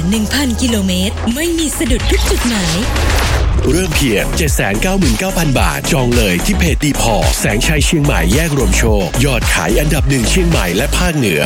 1,000 กิโลเมตรไม่มีสะดุดทุกจุดหมายเริ่มเพียง 799,000 บาทจองเลยที่เพจดีพอแสงชัยเชียงใหม่แยกรวมโชคยอดขายอันดับ1เชียงใหม่และภาคเหนือ